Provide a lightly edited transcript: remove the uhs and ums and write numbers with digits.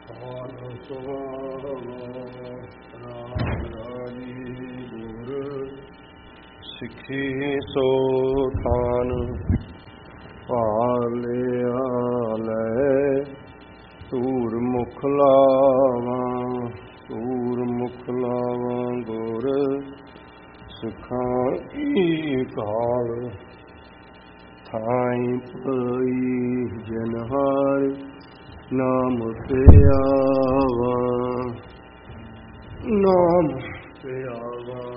ਸਿੱਖੀ ਸੋ ਥਾਨ ਭਾਲਿਆ ਲੈ ਧੂਰ ਮੁਖ ਲਾਵਾਂ ਗੁਰ ਸਿੱਖਾਂ ਕੀ ਕਾਲ ਥਾਈ ਪਈ ਜਨ ਹਰਿ ਨਾਮ ਤੇ ਆਵਾ